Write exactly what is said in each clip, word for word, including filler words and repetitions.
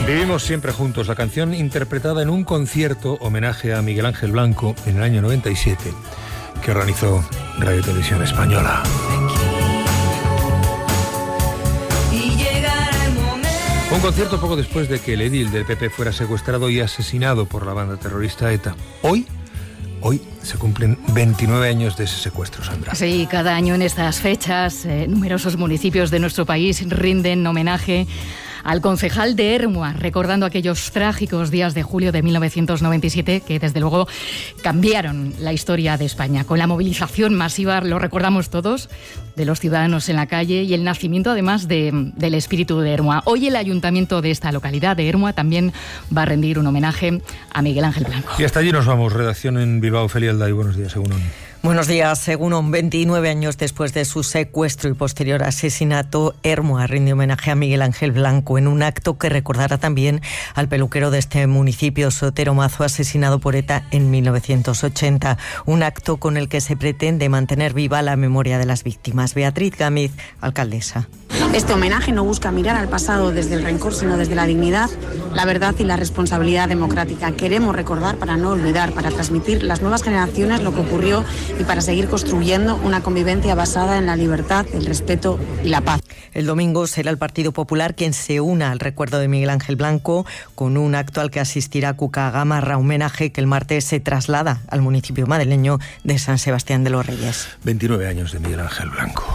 Vivimos siempre juntos, la canción interpretada en un concierto homenaje a Miguel Ángel Blanco en el año noventa y siete, que organizó Radio Televisión Española. Un concierto poco después de que el edil del P P fuera secuestrado y asesinado por la banda terrorista ETA. Hoy, hoy se cumplen veintinueve años de ese secuestro, Sandra. Sí, cada año en estas fechas, eh, numerosos municipios de nuestro país rinden homenaje al concejal de Ermua, recordando aquellos trágicos días de julio de mil novecientos noventa y siete que desde luego cambiaron la historia de España. Con la movilización masiva, lo recordamos todos, de los ciudadanos en la calle y el nacimiento además de, del espíritu de Ermua. Hoy el ayuntamiento de esta localidad de Ermua también va a rendir un homenaje a Miguel Ángel Blanco. Y hasta allí nos vamos. Redacción en Bilbao. Feli Alday, buenos días, según Buenos días. Según veintinueve años después de su secuestro y posterior asesinato, Ermua rinde homenaje a Miguel Ángel Blanco en un acto que recordará también al peluquero de este municipio, Sotero Mazo, asesinado por ETA en mil novecientos ochenta. Un acto con el que se pretende mantener viva la memoria de las víctimas. Beatriz Gámez, alcaldesa. Este homenaje no busca mirar al pasado desde el rencor, sino desde la dignidad, la verdad y la responsabilidad democrática. Queremos recordar para no olvidar, para transmitir a las nuevas generaciones lo que ocurrió y para seguir construyendo una convivencia basada en la libertad, el respeto y la paz. El domingo será el Partido Popular quien se una al recuerdo de Miguel Ángel Blanco con un acto al que asistirá Cuca Gamarra, homenaje que el martes se traslada al municipio madrileño de San Sebastián de los Reyes. veintinueve años de Miguel Ángel Blanco.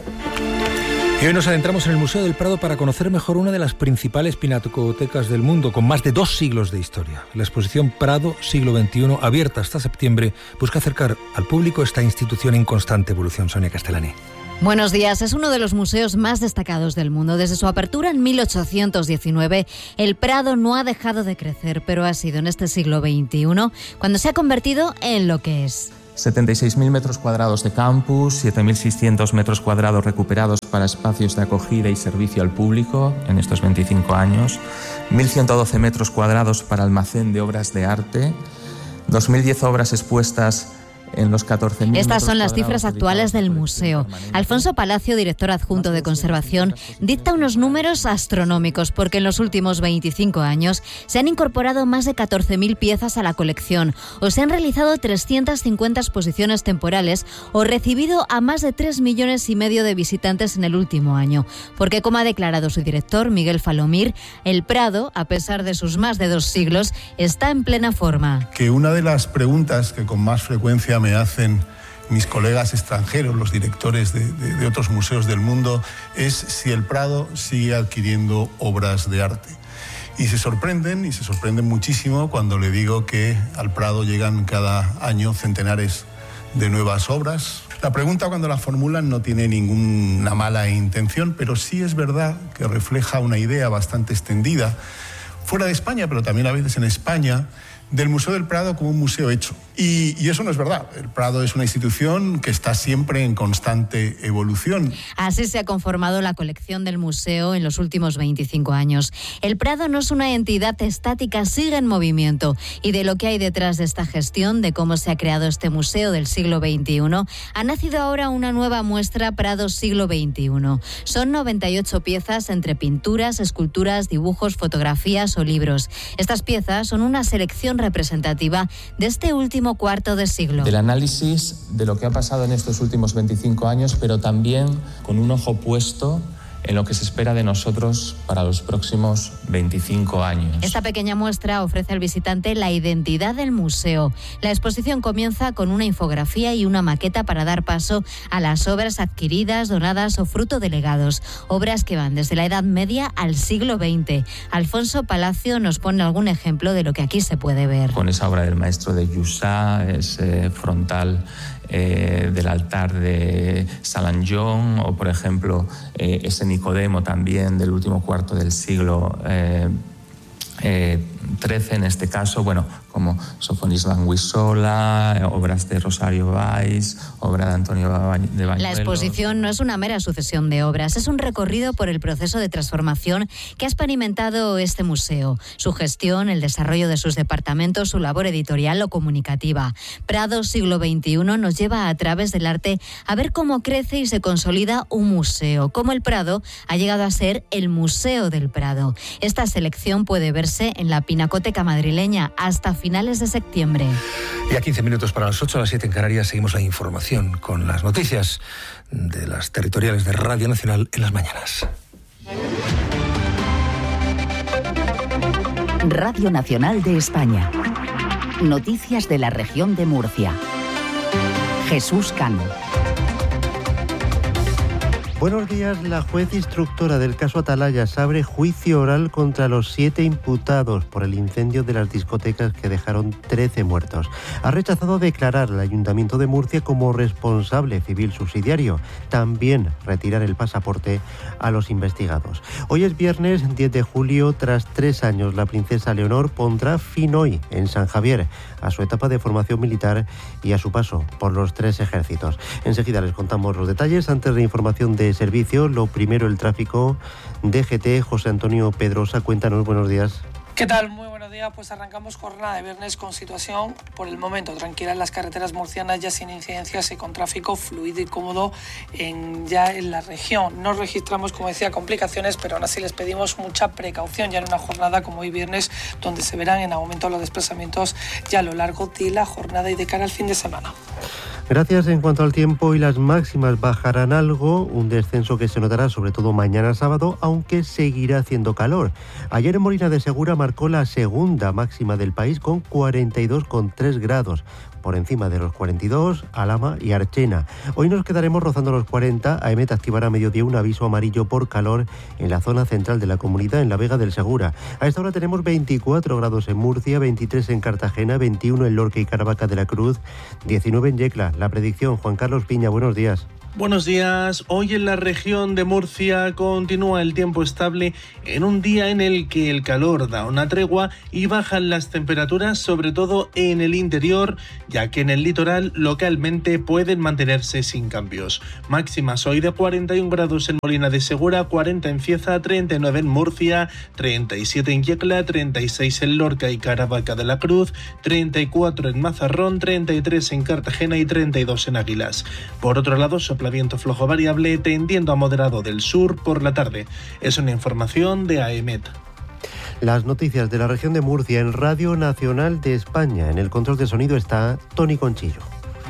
Y hoy nos adentramos en el Museo del Prado para conocer mejor una de las principales pinacotecas del mundo, con más de dos siglos de historia. La exposición Prado, siglo veintiuno, abierta hasta septiembre, busca acercar al público esta institución en constante evolución. Sonia Castellani. Buenos días. Es uno de los museos más destacados del mundo. Desde su apertura en mil ochocientos diecinueve, el Prado no ha dejado de crecer, pero ha sido en este siglo veintiuno cuando se ha convertido en lo que es. setenta y seis mil metros cuadrados de campus, siete mil seiscientos metros cuadrados recuperados para espacios de acogida y servicio al público en estos veinticinco años, mil ciento doce metros cuadrados para almacén de obras de arte, dos mil diez obras expuestas en los catorce mil. Estas son las cifras actuales del museo. Alfonso Palacio, director adjunto de conservación, dicta unos números astronómicos porque en los últimos veinticinco años se han incorporado más de catorce mil piezas a la colección o se han realizado trescientas cincuenta exposiciones temporales o recibido a más de tres millones y medio de visitantes en el último año. Porque, como ha declarado su director, Miguel Falomir, el Prado, a pesar de sus más de dos siglos, está en plena forma. Que una de las preguntas que con más frecuencia me hacen mis colegas extranjeros, los directores de, de, de otros museos del mundo, es si el Prado sigue adquiriendo obras de arte. Y se sorprenden, y se sorprenden muchísimo cuando le digo que al Prado llegan cada año centenares de nuevas obras. La pregunta, cuando la formulan, no tiene ninguna mala intención, pero sí es verdad que refleja una idea bastante extendida, fuera de España, pero también a veces en España, del Museo del Prado como un museo hecho. Y, y eso no es verdad. El Prado es una institución que está siempre en constante evolución. Así se ha conformado la colección del museo en los últimos veinticinco años. El Prado no es una entidad estática, sigue en movimiento. Y de lo que hay detrás de esta gestión, de cómo se ha creado este museo del siglo veintiuno, ha nacido ahora una nueva muestra Prado siglo veintiuno. Son noventa y ocho piezas entre pinturas, esculturas, dibujos, fotografías o libros. Estas piezas son una selección representativa de este último cuarto de siglo. Del análisis de lo que ha pasado en estos últimos veinticinco años, pero también con un ojo puesto en lo que se espera de nosotros para los próximos veinticinco años. Esta pequeña muestra ofrece al visitante la identidad del museo. La exposición comienza con una infografía y una maqueta para dar paso a las obras adquiridas, donadas o fruto de legados. Obras que van desde la Edad Media al siglo veinte. Alfonso Palacio nos pone algún ejemplo de lo que aquí se puede ver. Con esa obra del maestro de Jussá, ese frontal Eh, del altar de Salanjón, o por ejemplo eh, ese Nicodemo también del último cuarto del siglo eh, eh, trece en este caso. Bueno, como Sofonisba Guisola, obras de Rosario Valls, obra de Antonio de Bañuelos. La exposición no es una mera sucesión de obras, es un recorrido por el proceso de transformación que ha experimentado este museo, su gestión, el desarrollo de sus departamentos, su labor editorial o comunicativa. Prado siglo veintiuno nos lleva a través del arte a ver cómo crece y se consolida un museo, cómo el Prado ha llegado a ser el Museo del Prado. Esta selección puede verse en la Pinacoteca madrileña hasta finales de septiembre. Y a quince minutos para las ocho, a las siete en Canarias, seguimos la información con las noticias de las territoriales de Radio Nacional en las mañanas. Radio Nacional de España. Noticias de la región de Murcia. Jesús Cano. Buenos días. La juez instructora del caso Atalayas abre juicio oral contra los siete imputados por el incendio de las discotecas que dejaron trece muertos. Ha rechazado declarar al Ayuntamiento de Murcia como responsable civil subsidiario. También retirar el pasaporte a los investigados. Hoy es viernes diez de julio. Tras tres años, la princesa Leonor pondrá fin hoy en San Javier a su etapa de formación militar y a su paso por los tres ejércitos. Enseguida les contamos los detalles. Antes de información de servicio, lo primero, el tráfico. D G T, José Antonio Pedrosa, cuéntanos, buenos días. ¿Qué tal? Muy buenos días. Pues arrancamos jornada de viernes con situación por el momento tranquila en las carreteras murcianas, ya sin incidencias y con tráfico fluido y cómodo en, ya en la región. No registramos, como decía, complicaciones, pero aún así les pedimos mucha precaución ya en una jornada como hoy viernes, donde se verán en aumento los desplazamientos ya a lo largo de la jornada y de cara al fin de semana. Gracias. En cuanto al tiempo, y las máximas bajarán algo, un descenso que se notará sobre todo mañana sábado, aunque seguirá haciendo calor. Ayer en Molina de Segura marcó la segunda máxima del país con cuarenta y dos coma tres grados. Por encima de los cuarenta y dos, Alhama y Archena. Hoy nos quedaremos rozando los cuarenta. AEMET activará a mediodía un aviso amarillo por calor en la zona central de la comunidad, en la Vega del Segura. A esta hora tenemos veinticuatro grados en Murcia, veintitrés en Cartagena, veintiuno en Lorca y Caravaca de la Cruz, diecinueve en Yecla. La predicción, Juan Carlos Piña, buenos días. Buenos días. Hoy en la región de Murcia continúa el tiempo estable en un día en el que el calor da una tregua y bajan las temperaturas, sobre todo en el interior, ya que en el litoral localmente pueden mantenerse sin cambios. Máximas hoy de cuarenta y un grados en Molina de Segura, cuarenta en Cieza, treinta y nueve en Murcia, treinta y siete en Yecla, treinta y seis en Lorca y Caravaca de la Cruz, treinta y cuatro en Mazarrón, treinta y tres en Cartagena y treinta y dos en Águilas. Por otro lado, sopla viento flojo variable tendiendo a moderado del sur por la tarde. Es una información de AEMET. Las noticias de la región de Murcia en Radio Nacional de España. En el control de sonido está Tony Conchillo.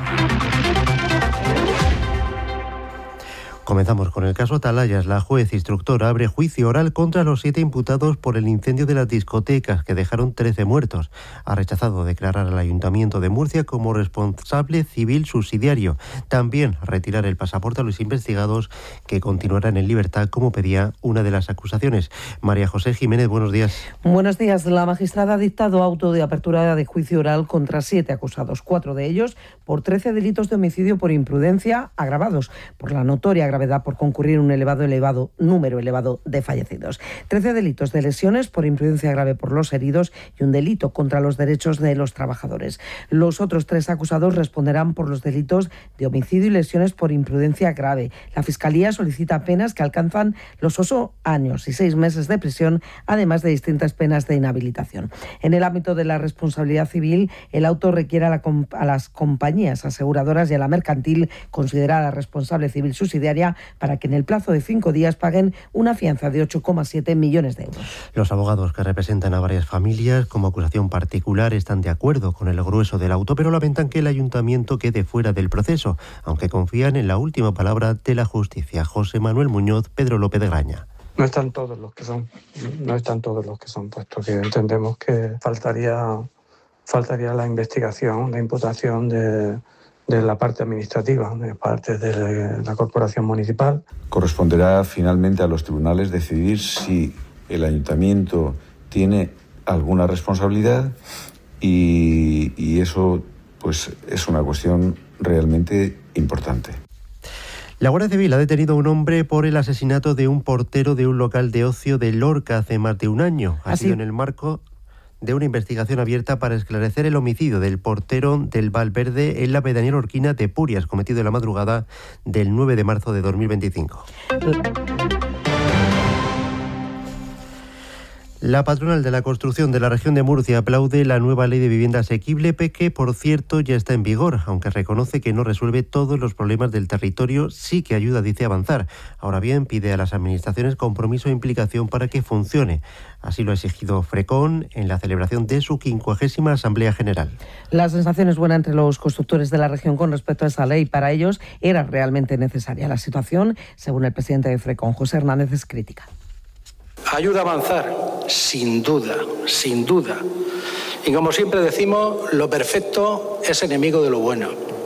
Comenzamos con el caso Atalayas. La juez instructora abre juicio oral contra los siete imputados por el incendio de las discotecas que dejaron trece muertos. Ha rechazado declarar al Ayuntamiento de Murcia como responsable civil subsidiario. También retirar el pasaporte a los investigados, que continuarán en libertad, como pedía una de las acusaciones. María José Jiménez, buenos días. Buenos días. La magistrada ha dictado auto de apertura de juicio oral contra siete acusados, cuatro de ellos por trece delitos de homicidio por imprudencia agravados por la notoria gravedad por concurrir un elevado elevado número elevado de fallecidos. trece delitos de lesiones por imprudencia grave por los heridos y un delito contra los derechos de los trabajadores. Los otros tres acusados responderán por los delitos de homicidio y lesiones por imprudencia grave. La Fiscalía solicita penas que alcanzan los ocho años y seis meses de prisión, además de distintas penas de inhabilitación. En el ámbito de la responsabilidad civil, el auto requiere a, la, a las compañías aseguradoras y a la mercantil considerada responsable civil subsidiaria para que en el plazo de cinco días paguen una fianza de ocho coma siete millones de euros. Los abogados que representan a varias familias como acusación particular están de acuerdo con el grueso del auto, pero lamentan que el ayuntamiento quede fuera del proceso, aunque confían en la última palabra de la justicia. José Manuel Muñoz, Pedro López de Graña. No están todos los que son, no están todos los que son, puesto que entendemos que faltaría, faltaría la investigación, la imputación de... de la parte administrativa, de parte de la corporación municipal. Corresponderá finalmente a los tribunales decidir si el ayuntamiento tiene alguna responsabilidad y, y eso pues es una cuestión realmente importante. La Guardia Civil ha detenido a un hombre por el asesinato de un portero de un local de ocio de Lorca hace más de un año. Ha Así. sido en el marco de una investigación abierta para esclarecer el homicidio del portero del Valverde en la pedanía lorquina de Purias, cometido en la madrugada del nueve de marzo de dos mil veinticinco. La patronal de la construcción de la región de Murcia aplaude la nueva ley de vivienda asequible, que, por cierto, ya está en vigor, aunque reconoce que no resuelve todos los problemas del territorio, sí que ayuda, dice, a avanzar. Ahora bien, pide a las administraciones compromiso e implicación para que funcione. Así lo ha exigido Frecon en la celebración de su quincuagésima Asamblea General. La sensación es buena entre los constructores de la región con respecto a esa ley. Para ellos era realmente necesaria. La situación, según el presidente de Frecon, José Hernández, es crítica. Ayuda a avanzar, sin duda, sin duda. Y como siempre decimos, lo perfecto es enemigo de lo bueno.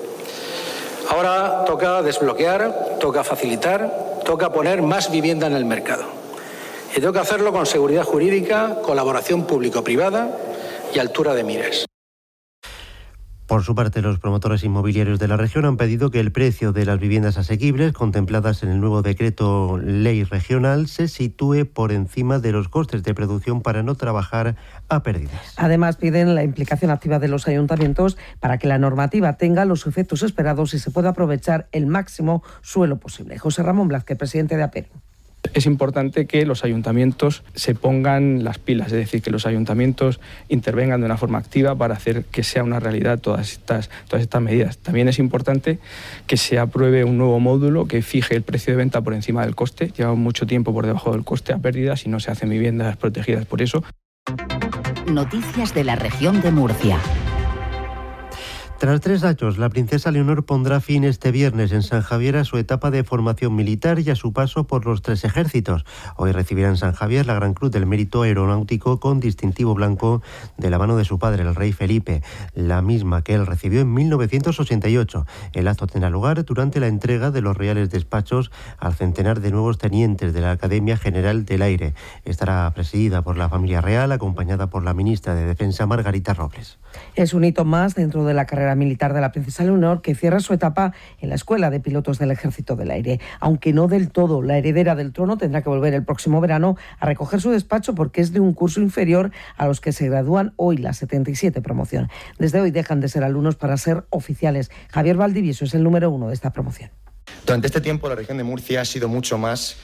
Ahora toca desbloquear, toca facilitar, toca poner más vivienda en el mercado. Y toca hacerlo con seguridad jurídica, colaboración público-privada y altura de miras. Por su parte, los promotores inmobiliarios de la región han pedido que el precio de las viviendas asequibles contempladas en el nuevo decreto ley regional se sitúe por encima de los costes de producción para no trabajar a pérdidas. Además, piden la implicación activa de los ayuntamientos para que la normativa tenga los efectos esperados y se pueda aprovechar el máximo suelo posible. José Ramón Blázquez, presidente de APERI. Es importante que los ayuntamientos se pongan las pilas, es decir, que los ayuntamientos intervengan de una forma activa para hacer que sea una realidad todas estas, todas estas medidas. También es importante que se apruebe un nuevo módulo que fije el precio de venta por encima del coste. Lleva mucho tiempo por debajo del coste a pérdidas y no se hacen viviendas protegidas por eso. Noticias de la región de Murcia. Tras tres años, la princesa Leonor pondrá fin este viernes en San Javier a su etapa de formación militar y a su paso por los tres ejércitos. Hoy recibirá en San Javier la Gran Cruz del Mérito Aeronáutico con distintivo blanco de la mano de su padre, el rey Felipe, la misma que él recibió en mil novecientos ochenta y ocho. El acto tendrá lugar durante la entrega de los reales despachos al centenar de nuevos tenientes de la Academia General del Aire. Estará presidida por la familia real, acompañada por la ministra de Defensa, Margarita Robles. Es un hito más dentro de la carrera militar de la princesa Leonor, que cierra su etapa en la Escuela de Pilotos del Ejército del Aire. Aunque no del todo, la heredera del trono tendrá que volver el próximo verano a recoger su despacho porque es de un curso inferior a los que se gradúan hoy, la setenta y siete promoción. Desde hoy dejan de ser alumnos para ser oficiales. Javier Valdivieso es el número uno de esta promoción. Durante este tiempo la región de Murcia ha sido mucho más